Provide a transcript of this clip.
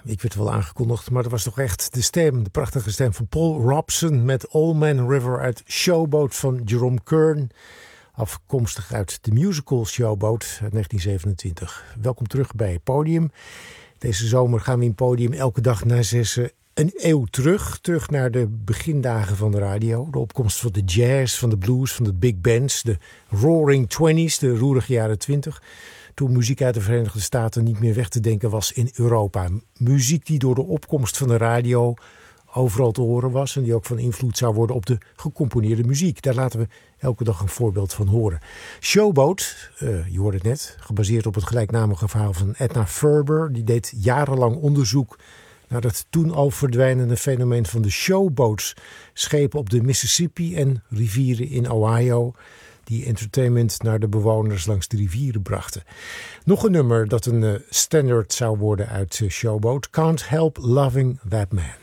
ik werd wel aangekondigd, maar dat was toch echt de prachtige stem van Paul Robson met Old Man River uit Showboat van Jerome Kern. Afkomstig uit de musical Showboat uit 1927. Welkom terug bij Podium. Deze zomer gaan we in Podium elke dag na 6 een eeuw terug. Terug naar de begindagen van de radio. De opkomst van de jazz, van de blues, van de big bands. De roaring 20s, de roerige jaren 20. Toen muziek uit de Verenigde Staten niet meer weg te denken was in Europa. Muziek die door de opkomst van de radio overal te horen was. En die ook van invloed zou worden op de gecomponeerde muziek. Daar laten we elke dag een voorbeeld van horen. Showboat, je hoorde het net, gebaseerd op het gelijknamige verhaal van Edna Ferber. Die deed jarenlang onderzoek naar het toen al verdwijnende fenomeen van de showboats. Schepen op de Mississippi en rivieren in Ohio, die entertainment naar de bewoners langs de rivieren brachten. Nog een nummer dat een standaard zou worden uit Showboat. Can't Help Loving That Man.